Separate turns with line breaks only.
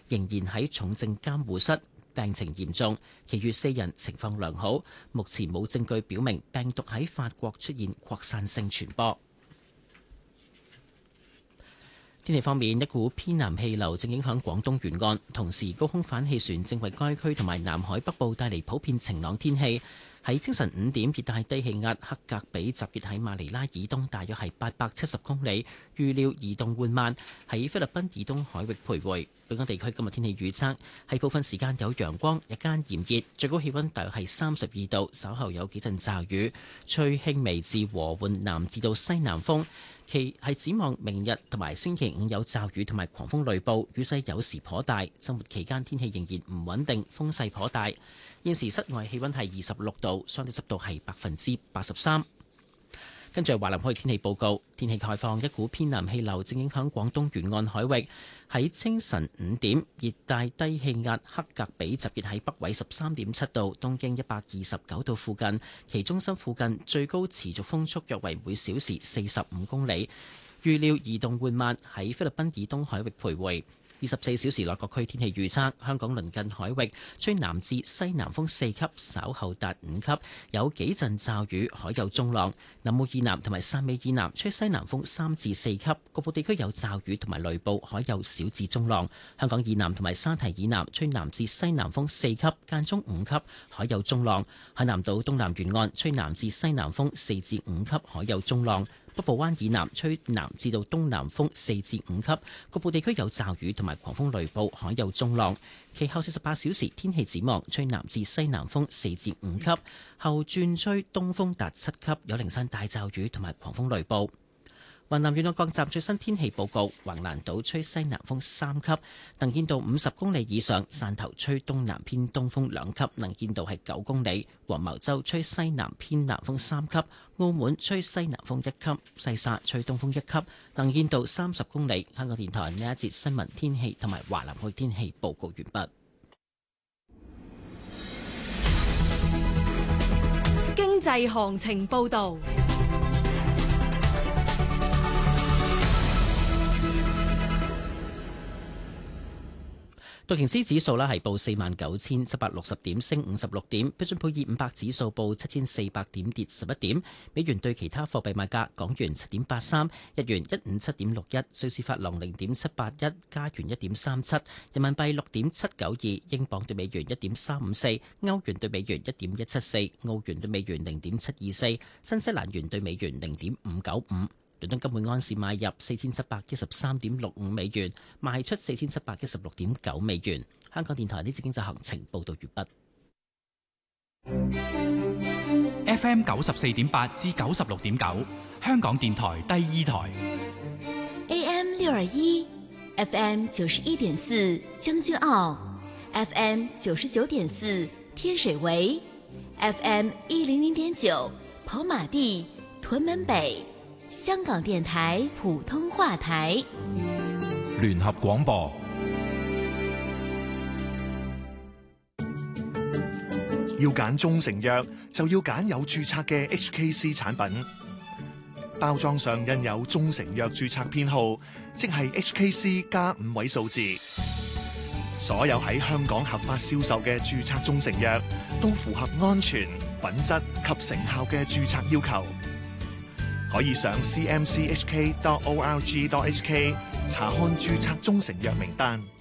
仍然喺重症監護室，病情嚴重，其餘4人情況良好，目前冇證據表明病毒喺法國出現擴散性傳播。天氣方面，一股偏南氣流正影響廣東沿岸，同時高空反氣旋正為該區同埋南海北部帶嚟普遍晴朗天氣。喺清晨5點，熱帶低氣壓克格比集結喺馬尼拉以東大約係870公里，預料移動緩慢，喺菲律賓以東海域徘徊。本港地區今日天氣預測係部分時間有陽光，日間炎熱，最高氣溫大約係32度，稍後有幾陣驟雨，吹輕微至和緩南至到西南風。其係展望明日同埋星期5有驟雨同埋狂風雷暴，雨勢有時頗大。週末期間天氣仍然唔穩定，風勢頗大。現時室外氣溫係26度，相對濕度係83%。跟住係華南海域天氣報告，天氣概況，一股偏南氣流正影響廣東沿岸海域。喺清晨5點，熱帶低氣壓克格比集結喺北緯13.7度、東經129度附近，其中心附近最高持續風速約為每小時45公里，預料移動緩慢，喺菲律賓以東海域徘徊。24小時內各區天氣預測：香港鄰近海域吹南至西南風4級，稍後達5級，有幾陣驟雨，海有中浪。南澳以南同埋汕尾以南吹西南風3至4級，局部地區有驟雨同埋雷暴，海有小至中浪。香港以南同埋沙堤以南吹南至西南風4級，間中5級，海有中浪。海南島東南沿岸吹南至西南風4至5級，海有中浪。北部灣以南吹南至到東南風4至5級，局部地區有驟雨同埋狂風雷暴，海有中浪。其後48小時天氣展望，吹南至西南風4至5級，後轉吹東風達7級，有零散大驟雨同埋狂風雷暴。雲南沿岸各站最新天氣報告：橫瀾島吹西南風3級，能見度50公里以上；汕頭吹東南偏東風2級，能見度係9公里；黃茅洲吹西南偏南風3級；澳門吹西南風1級；西沙吹東風1級，能見度30公里。香港電台呢一節新聞天氣同埋華南海天氣報告完畢。
經濟行情報導。道瓊斯指數咧係報49,760點，升56點；標準普爾500指數報7,400點，跌11點。美元對其他貨幣賣價：港元7.83，日元157.61，瑞士法郎0.781，加元1.37，人民幣6.792，英鎊對美元1.354，歐元對美元1.174，澳元對美元0.724，新西蘭元對美元0.595。倫敦金每安士買入4713.65美元，賣出4716.9美元。香港電台呢節經濟行情報道完
畢。FM 94.8至96.9，香港電台第2台。
AM 621 FM 91.4將軍澳 FM 99.4天水圍 FM 100.9跑馬地屯門北。香港電台普通話台，
聯合廣播。
要揀中成藥，就要揀有註冊嘅 HKC 產品。包裝上印有中成藥註冊編號，即係 HKC+5位數字。所有喺香港合法銷售嘅註冊中成藥，都符合安全、品質及成效嘅註冊要求。可以上 cmchk.org.hk 查看註冊中成藥名單。